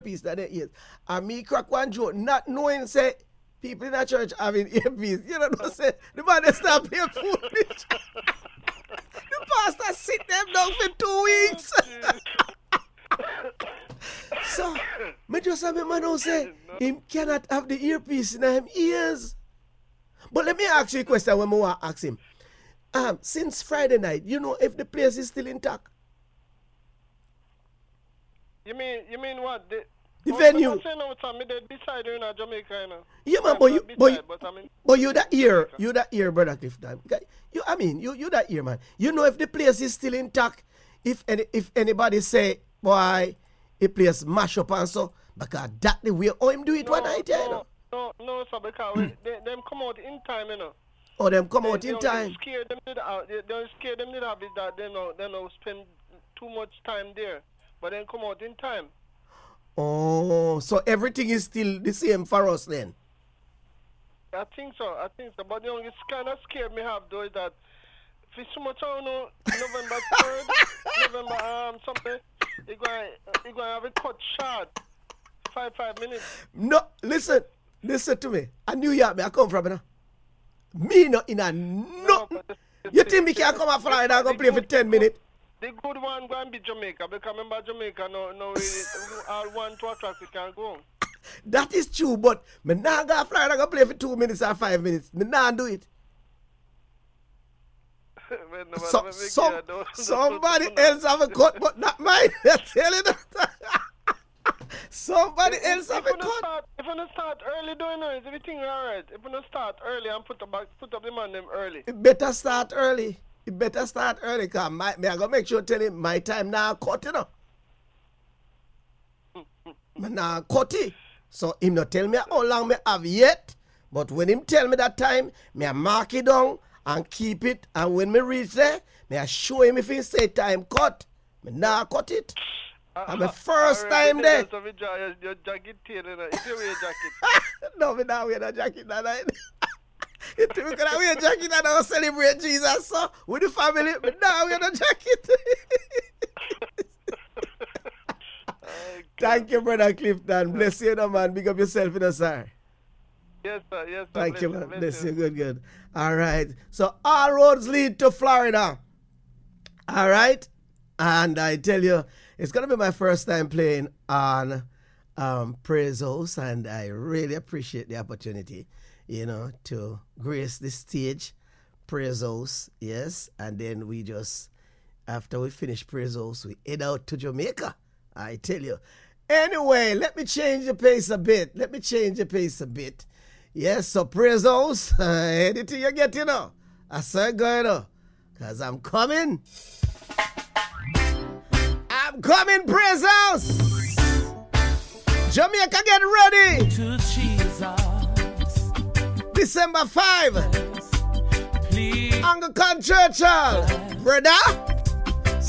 earpiece that their ears. And me crack one joke, not knowing say people in the church having earpiece. You know what I'm saying? The man they start playing foolish. The pastor sit them down for 2 weeks. So, me just have a man who say him cannot have the earpiece in his ears. But let me ask you a question when I want to ask him. Since Friday night, you know if the place is still intact? You mean what? The venue. I'm saying no, Tom, me dead beside you in Jamaica, you know. Yeah, man, but you that ear, brother Clifton. You that ear, man. You know if the place is still intact, if anybody say, boy, the place mash up and so, because that the way him do it one night, you know. No, sir, because them come out in time, you know. Oh, them come out in time. They scare them to have it that they don't spend too much time there, but then come out in time. Oh, so everything is still the same for us then? I think so. But the only kind of scared me have though is that for so much I know November 3rd, November something, you're going to have it cut short. 5 minutes. No, listen to me. I New York, I come from, you know. Me not in a no. You think me can come a Florida and go play for 10 minutes? The good one go and be Jamaica, because remember Jamaica no really all 1 2 o'clock we can go. That is true, but me not go Florida go play for 2 minutes or 5 minutes. Me not do it. Somebody else have a cut, but not mine. I tell you that. Somebody else have a cut. If you don't start early doing it, everything alright. If you don't start early and put up the man them early. It better start early. Because I gotta make sure tell him my time now cut, you know. Now cut it. So him not tell me how long me have yet. But when him tell me that time, me I mark it down and keep it. And when me reach there, me I show him if he say time cut. Me now cut it. And the first time there. Your jacket tail, you know. If you wear a jacket. No, me not wear a jacket that night. You think we can wear a jacket and I'll celebrate Jesus, so with the family, but now wear a jacket. Thank you, brother Clifton. Bless you, man. Big up yourself, sir. Yes, sir. Thank you, man. Bless you. Good. All right. So all roads lead to Florida. All right. And I tell you, it's going to be my first time playing on Praise House, and I really appreciate the opportunity, you know, to grace the stage, Praise House, yes, and then we just, after we finish Praise House, we head out to Jamaica, I tell you. Anyway, let me change the pace a bit. Yes, so Praise House, anything you get, you know, I said going on, because I'm coming, Praise House. Jamaica, get ready. To Jesus. December 5. Please. Anglican Church Hall. Brother.